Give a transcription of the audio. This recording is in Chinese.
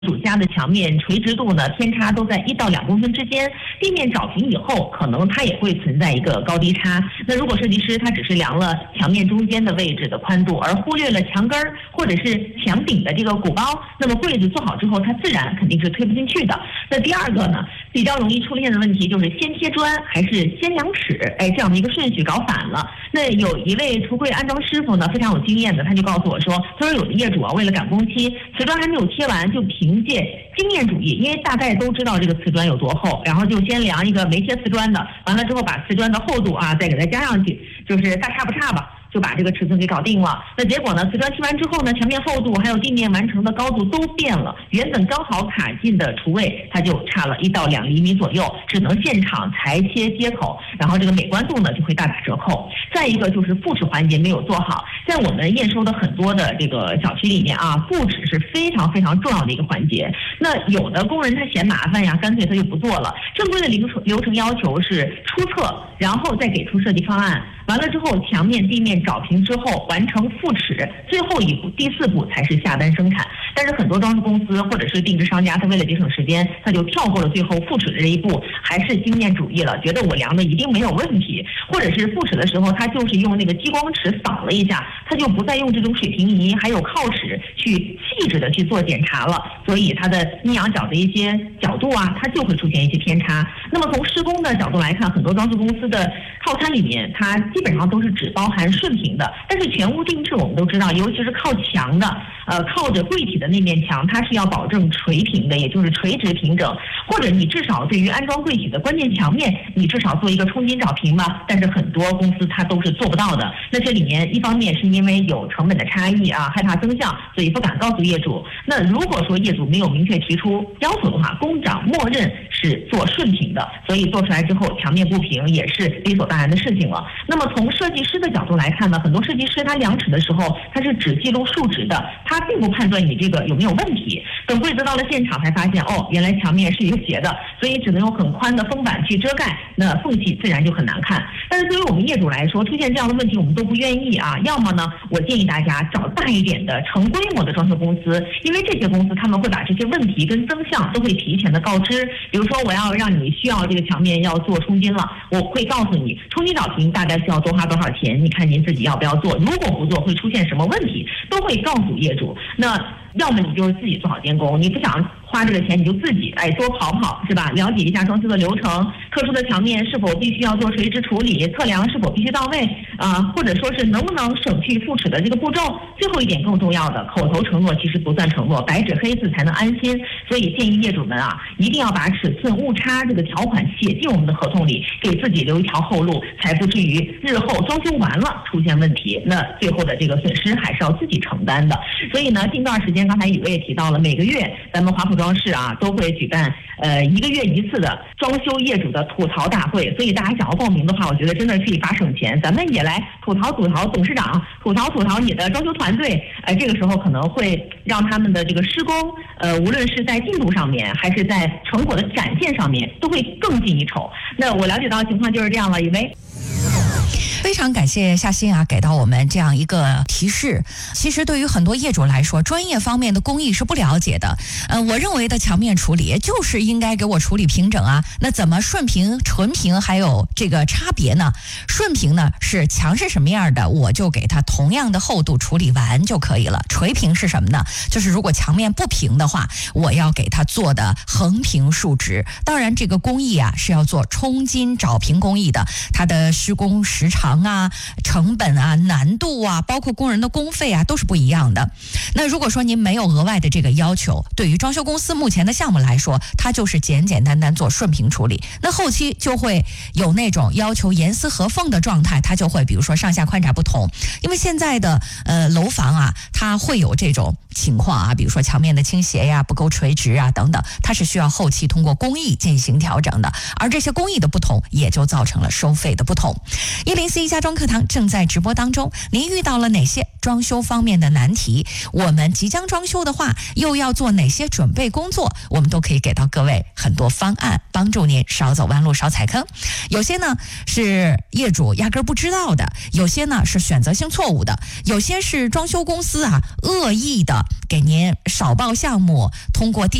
主家的墙面垂直度呢偏差都在1到2公分之间，地面找平以后，可能它也会存在一个高低差。那如果设计师他只是量了墙面中间的位置的宽度，而忽略了墙根儿或者是墙顶的这个鼓包，那么柜子做好之后，它自然肯定是推不进去的。那第二个呢，比较容易出现的问题就是先贴砖还是先量尺，这样的一个顺序搞反了。那有一位橱柜安装师傅呢，非常有经验的，他就告诉我说，他说有的业主啊，为了赶工期，瓷砖还没有贴完，就凭借经验主义，因为大概都知道这个瓷砖有多厚，然后就先量一个没贴瓷砖的，完了之后把瓷砖的厚度啊再给它加上去，就是大差不差吧，就把这个尺寸给搞定了。那结果呢，瓷砖贴完之后呢，墙面厚度还有地面完成的高度都变了，原本刚好卡进的厨卫，它就差了1到2厘米左右，只能现场裁切接口，然后这个美观度呢就会大打折扣。再一个就是复齿环节没有做好，在我们验收的很多的这个小区里面啊，复齿是非常非常重要的一个环节。那有的工人他嫌麻烦呀，干脆他就不做了。正规的流程要求是初测，然后再给出设计方案。完了之后，墙面、地面找平之后，完成复齿，最后一步第4步才是下单生产。但是很多装饰公司或者是定制商家，他为了节省时间，他就跳过了最后复齿的这一步，还是经验主义了，觉得我量的一定没有问题，或者是复齿的时候，他就是用那个激光尺扫了一下，他就不再用这种水平仪还有靠尺去细致的去做检查了，所以它的阴阳角的一些角度啊，它就会出现一些偏差。那么从施工的角度来看，很多装饰公司的套餐里面，它基本上都是只包含顺平的，但是全屋定制我们都知道，尤其是靠墙的，靠着柜体的那面墙，它是要保证垂平的，也就是垂直平整，或者你至少对于安装柜体的关键墙面，你至少做一个冲金找平吧。但是很多公司它都是做不到的。那这里面一方面是因为有成本的差异啊，害怕增项，所以不敢告诉业主。那如果说业主没有明确提出要求的话，工长默认是做顺平的，所以做出来之后墙面不平也是理所当然的事情了。那么从设计师的角度来看呢，很多设计师他量尺的时候，他是只记录数值的，他并不判断你这个有没有问题。等柜子到了现场才发现，哦，原来墙面是一个斜的，所以只能用很宽的封板去遮盖，那缝隙自然就很难看。但是对于我们业主来说，出现这样的问题我们都不愿意啊。要么呢，我建议大家找大一点的成规模的装修公司，因为这些公司他们会把这些问题跟增项都会提前的告知。比如说我要让你需要这个墙面要做冲金了，我会告诉你冲金找平大概需要多花多少钱，你看您自己要不要做，如果不做会出现什么问题，都会告诉业主。那要么你就是自己做好监工，你不想花这个钱，你就自己多跑跑，是吧？了解一下装修的流程，特殊的墙面是否必须要做垂直处理，测量是否必须到位或者说是能不能省去复齿的这个步骤。最后一点更重要的，口头承诺其实不算承诺，白纸黑字才能安心。所以建议业主们啊，一定要把尺寸误差这个条款写进我们的合同里，给自己留一条后路，才不至于日后装修完了出现问题，那最后的这个损失还是要自己承担的。所以呢，近段时间刚才宇威也提到了，每个月咱们华普装饰啊都会举办1个月1次的装修业主的吐槽大会，所以大家想要报名的话，我觉得真的可以发省钱，咱们也来吐槽董事长，吐槽你的装修团队，这个时候可能会让他们的这个施工无论是在进度上面还是在成果的展现上面都会更进一筹。那我了解到的情况就是这样了，宇威。 非常感谢夏欣啊，给到我们这样一个提示。其实对于很多业主来说，专业方面的工艺是不了解的。我认为的墙面处理就是应该给我处理平整啊。那怎么顺平、纯平还有这个差别呢？顺平呢是墙是什么样的，我就给它同样的厚度处理完就可以了。垂平是什么呢？就是如果墙面不平的话，我要给它做的横平竖直。当然这个工艺啊是要做冲金找平工艺的，它的施工时长成本啊、难度啊，包括工人的工费啊，都是不一样的。那如果说您没有额外的这个要求，对于装修公司目前的项目来说，它就是简简单单做顺平处理。那后期就会有那种要求严丝合缝的状态，它就会比如说上下宽窄不同。因为现在的楼房啊，它会有这种情况啊，比如说墙面的倾斜呀、不够垂直啊等等，它是需要后期通过工艺进行调整的。而这些工艺的不同，也就造成了收费的不同。104一家装课堂正在直播当中，您遇到了哪些装修方面的难题，我们即将装修的话，又要做哪些准备工作，我们都可以给到各位很多方案，帮助您少走弯路少踩坑。有些呢是业主压根不知道的，有些呢是选择性错误的，有些是装修公司恶意的给您少报项目，通过